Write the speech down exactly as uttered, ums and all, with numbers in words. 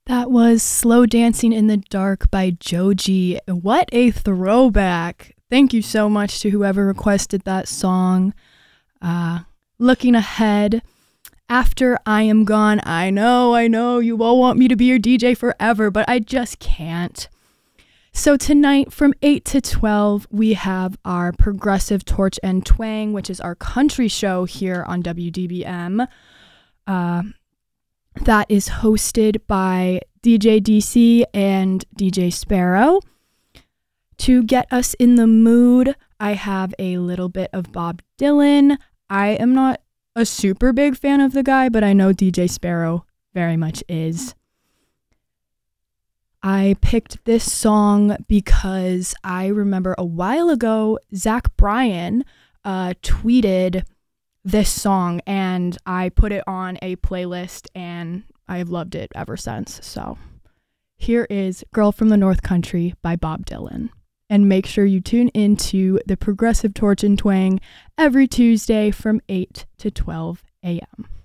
That was Slow Dancing in the Dark by Joji. What a throwback. Thank you so much to whoever requested that song. Uh, looking ahead, after I am gone, I know, I know, you all want me to be your D J forever, but I just can't. So tonight from eight to twelve, we have our Progressive Torch and Twang, which is our country show here on W D B M. Uh, that is hosted by D J D C and D J Sparrow. To get us in the mood, I have a little bit of Bob Dylan. I am not a super big fan of the guy, but I know D J Sparrow very much is. I picked this song because I remember a while ago, Zach Bryan uh, tweeted this song, and I put it on a playlist, and I've loved it ever since. So here is Girl from the North Country by Bob Dylan. And make sure you tune into the Progressive Torch and Twang every Tuesday from eight to twelve a.m.